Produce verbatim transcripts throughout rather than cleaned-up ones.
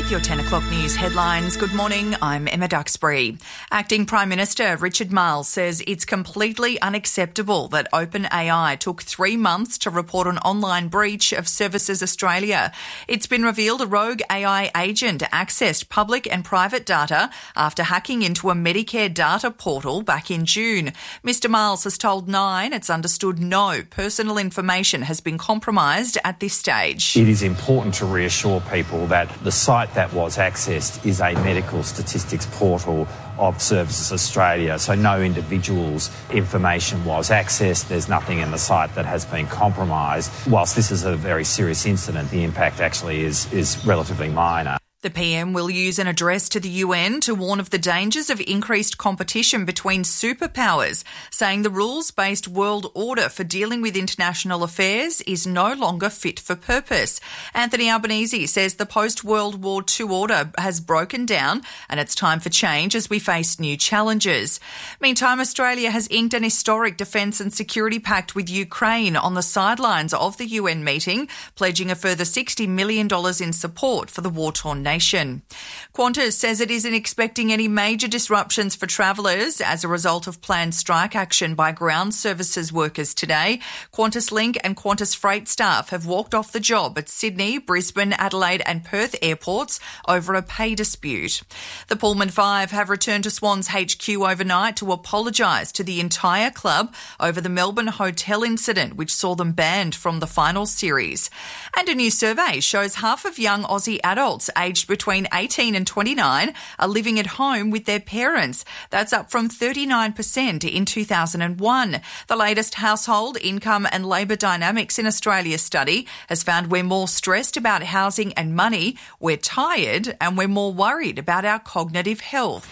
with your ten o'clock news headlines. Good morning, I'm Emma Duxbury. Acting Prime Minister Richard Marles says it's completely unacceptable that OpenAI took three months to report an online breach of Services Australia. It's been revealed a rogue A I agent accessed public and private data after hacking into a Medicare data portal back in June. Mister Marles has told Nine it's understood no personal information has been compromised at this stage. It is important to reassure people that the site that was accessed is a medical statistics portal of Services Australia, so no individual's information was accessed. There's nothing in the site that has been compromised. Whilst this is a very serious incident, the impact actually is, is relatively minor. The P M will use an address to the U N to warn of the dangers of increased competition between superpowers, saying the rules-based world order for dealing with international affairs is no longer fit for purpose. Anthony Albanese says the post-World War Two order has broken down and it's time for change as we face new challenges. Meantime, Australia has inked an historic defence and security pact with Ukraine on the sidelines of the U N meeting, pledging a further sixty million dollars in support for the war-torn nation. Nation. Qantas says it isn't expecting any major disruptions for travellers as a result of planned strike action by ground services workers today. QantasLink and Qantas Freight staff have walked off the job at Sydney, Brisbane, Adelaide and Perth airports over a pay dispute. The Pullman Five have returned to Swans H Q overnight to apologise to the entire club over the Melbourne hotel incident, which saw them banned from the final series. And a new survey shows half of young Aussie adults aged between eighteen and twenty-nine are living at home with their parents. That's up from thirty-nine percent in two thousand one. The latest Household Income and Labour Dynamics in Australia study has found we're more stressed about housing and money, we're tired, and we're more worried about our cognitive health.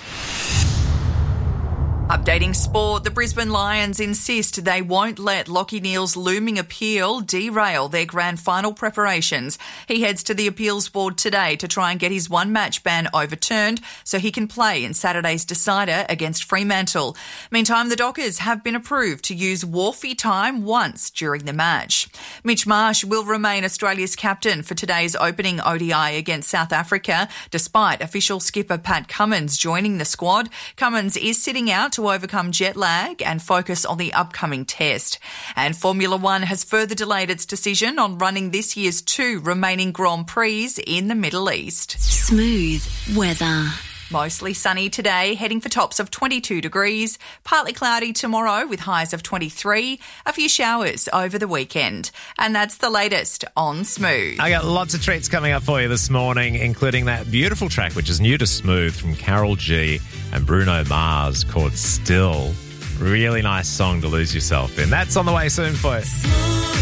Updating sport, the Brisbane Lions insist they won't let Lachie Neale's looming appeal derail their grand final preparations. He heads to the appeals board today to try and get his one-match ban overturned so he can play in Saturday's decider against Fremantle. Meantime, the Dockers have been approved to use Wharfie time once during the match. Mitch Marsh will remain Australia's captain for today's opening O D I against South Africa, despite official skipper Pat Cummins joining the squad. Cummins is sitting out to overcome jet lag and focus on the upcoming test. And Formula One has further delayed its decision on running this year's two remaining Grand Prix in the Middle East. Smooth weather. Mostly sunny today, heading for tops of twenty-two degrees, partly cloudy tomorrow with highs of twenty-three, a few showers over the weekend. And that's the latest on Smooth. I got lots of treats coming up for you this morning, including that beautiful track, which is new to Smooth, from Carol G and Bruno Mars, called Still. Really nice song to lose yourself in. That's on the way soon for you.